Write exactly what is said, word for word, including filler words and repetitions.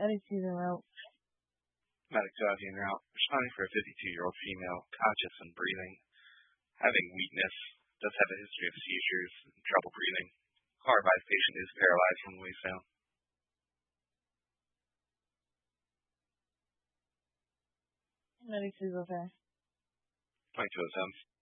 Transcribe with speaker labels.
Speaker 1: Medic two en route.
Speaker 2: Medic two en route. Responding for a fifty-two-year-old female, conscious and breathing, having weakness, does have a history of seizures and trouble breathing. Car advised patient is paralyzed from the waist down.
Speaker 1: Medic two okay.
Speaker 2: twenty-two oh seven.